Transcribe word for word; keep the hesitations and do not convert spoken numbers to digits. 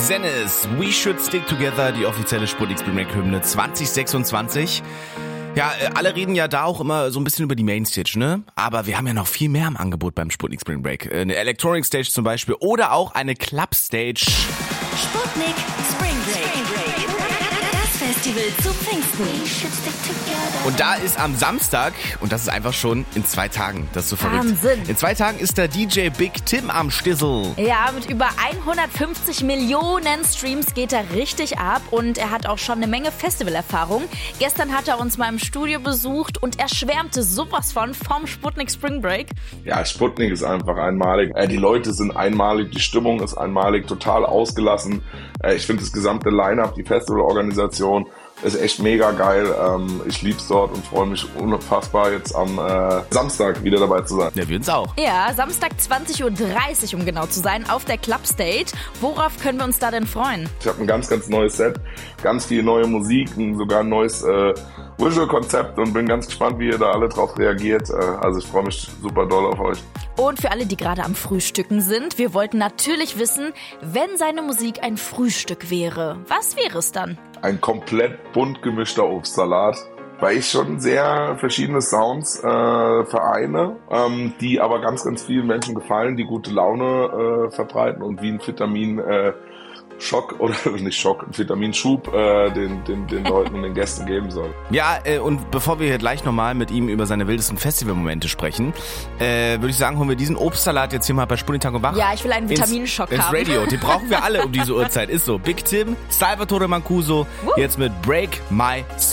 Xenis, We Should Stick Together, die offizielle Sputnik Spring Break Hymne zwanzig sechsundzwanzig. Ja, alle reden ja da auch immer so ein bisschen über die Mainstage, ne? Aber wir haben ja noch viel mehr im Angebot beim Sputnik Spring Break. Eine Electronic Stage zum Beispiel oder auch eine Club Stage. Sputnik Spring Break. Spring Break. Das Festival zu Pfingsten. Und da ist am Samstag, und das ist einfach schon in zwei Tagen, das ist so verrückt. Wahnsinn. In zwei Tagen ist der D J Big Tim am Stissel. Ja, mit über hundertfünfzig Millionen Streams geht er richtig ab und er hat auch schon eine Menge Festivalerfahrung. Gestern hat er uns mal im Studio besucht und er schwärmte sowas von vom Sputnik Spring Break. Ja, Sputnik ist einfach einmalig. Äh, die Leute sind einmalig, die Stimmung ist einmalig, total ausgelassen. Äh, ich finde das gesamte Line-Up, die Festivalorganisation ist echt mega geil. Ähm, ich lieb's dort und freue mich unfassbar, jetzt am äh, Samstag wieder dabei zu sein. Ja, wir uns auch. Ja, Samstag zwanzig Uhr dreißig, um genau zu sein, auf der Club Stage. Worauf können wir uns da denn freuen? Ich habe ein ganz, ganz neues Set, ganz viel neue Musik, sogar ein neues äh, Visual-Konzept und bin ganz gespannt, wie ihr da alle drauf reagiert. Äh, also ich freue mich super doll auf euch. Und für alle, die gerade am Frühstücken sind, wir wollten natürlich wissen, wenn seine Musik ein Frühstück wäre, was wäre es dann? Ein komplett bunt gemischter Obstsalat, weil ich schon sehr verschiedene Sounds äh, vereine, ähm, die aber ganz, ganz vielen Menschen gefallen, die gute Laune äh, verbreiten und wie ein Vitamin äh, Schock oder nicht Schock, ein Vitaminschub äh, den, den, den Leuten und den Gästen geben soll. Ja, äh, und bevor wir hier gleich nochmal mit ihm über seine wildesten Festivalmomente sprechen, äh, würde ich sagen, holen wir diesen Obstsalat jetzt hier mal bei Sputnik Tango Bach. Ja, ich will einen Vitaminschock ins, haben. ins Radio. Den brauchen wir alle um diese Uhrzeit. Ist so. Big Tim, Salvatore Mancuso, jetzt mit Break My